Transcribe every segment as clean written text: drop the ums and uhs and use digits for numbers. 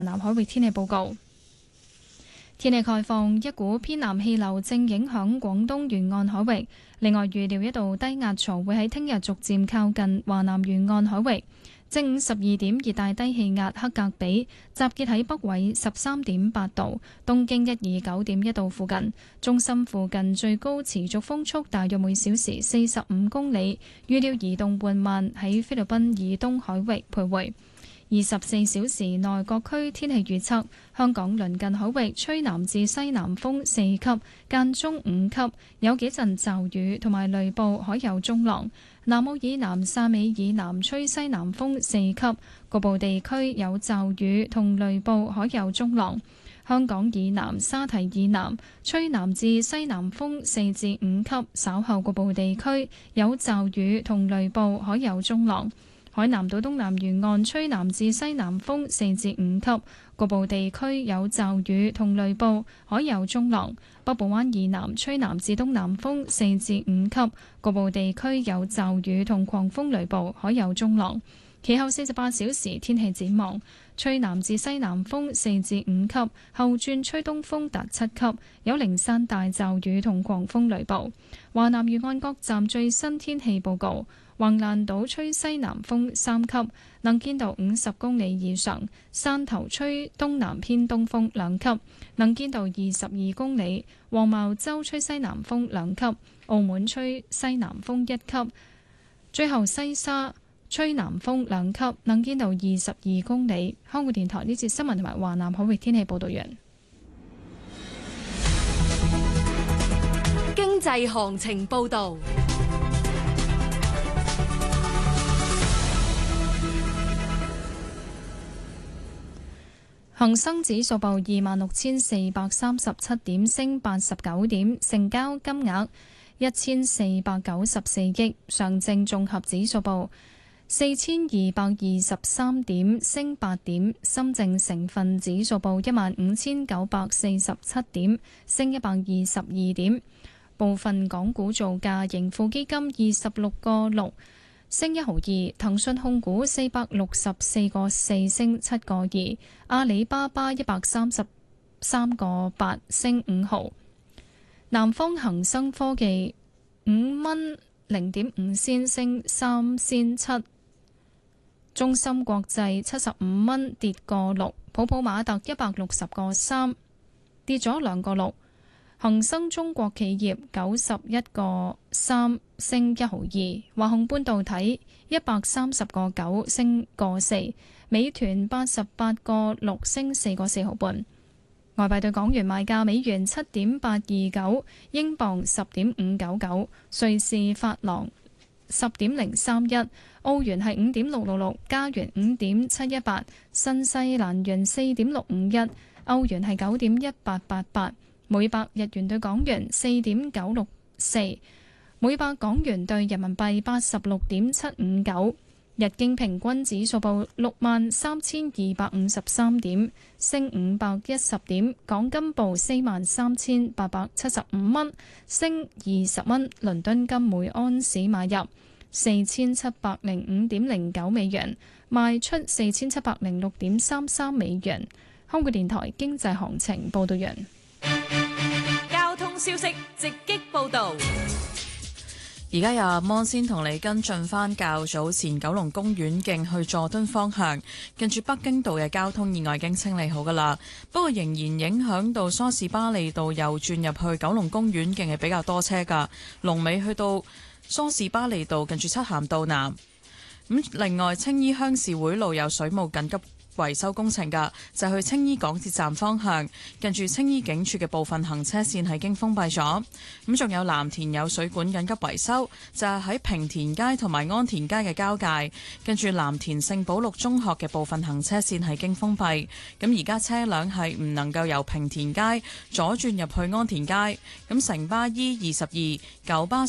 南海域天氣報告。天氣概況，一股偏南氣流正影響廣東沿岸海域，另外預料一道低壓槽會喺聽日逐漸靠近華南沿岸海域。正午12點，熱帶低氣壓克格比集結喺北緯13.8度、東經129.1度附近，中心附近最高持續風速大約每小時45公里，預料移動緩慢喺菲律賓以東海域徘徊。24小時內各區天氣預測：香港鄰近海域吹南至西南風4級，間中5級，有幾陣驟雨同埋雷暴，海有中浪。南澳以南、汕尾以南吹西南風4級，局部地區有驟雨同雷暴，海有中浪。香港以南、沙堤以南吹南至西南風4至5級，稍後局部地區有驟雨同雷暴，海有中浪。海南島東南沿岸吹南至西南風4至5級，局部地區有驟雨同雷暴，海有中浪。北部灣以南吹南至東南風4至5級，局部地區有驟雨同狂風雷暴，海有中浪。其後48小時天氣展望，吹南至西南風4至5級，後轉吹東風達7級，有零散大驟雨同狂風雷暴。華南沿岸各站最新天氣報告。橫瀾島吹西南風3級，能見度50公里以上；汕頭吹東南偏東風2級，能見度22公里；黃茅洲吹西南風2級，澳門吹西南風1級。最後西沙吹南風2級，能見度22公里。香港電台呢節新聞同埋華南海域天氣報道完。 經濟行情報道。 恒生指數報26,437點，升89點，成交金額1494億。上證綜合指數報4,223點，升8點。深證成分指數報15,947點，升122點。部分港股造價，盈富基金26.6升1毫2，騰訊控股464.4升7個2，阿里巴巴133.8升5毫，南方恒生科技5.05仙升3仙7，中芯國際75蚊跌個6，普普馬特160.3跌咗2個6。恒生中國企業91.3升1毫2，華虹半導體130.9升個4，美團88.6升4個4毫半。外幣對港元賣價：美元7.829，英鎊10.599，瑞士法郎10.031，澳元係5.666，加元5.718，新西蘭元4.651，歐元係9.1888。每百日元對港元4.964，每百港元對人民幣86.759。日經平均指數報63,253點，升510點。港金報43,875蚊，升20蚊。倫敦金每安士買入4,705.09美元，賣出4,706.33美元。香港電台經濟行情報道完。 交通消息直擊報道。 而家由阿摩先同你跟進返較早前九龍公園徑去佐敦方向，近住北京道嘅交通意外已經清理好噶啦，不過仍然影響到梳士巴利道右轉入去九龍公園徑係比較多車噶，龍尾去到梳士巴利道近住漆咸道南。另外青衣鄉事會路有水務緊急維修工程㗎，就去青衣港鐵站方向，近住青衣警署嘅部分行車線係經封閉咗。仲有藍田有水管緊急維修，就係喺平田街同埋安田街嘅交界，近住藍田聖保祿中學嘅部分行車線係經封閉。咁而家車輛係唔能夠由平田街左轉入去安田街。咁城巴 E22、九巴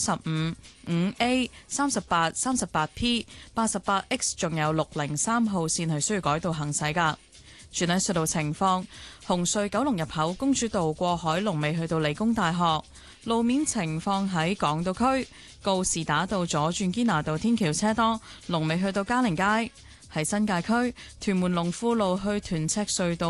15、5A、38、38P、88X 仲有603號線係需要改道行駛㗎。轉喺隧道情況，紅隧九龍入口公主道過海龍尾去到理工大學。路面情況喺港島區告士打道左轉堅拿道天橋車多，龍尾去到嘉寧街。 喺新界區屯門龍富路去屯赤隧道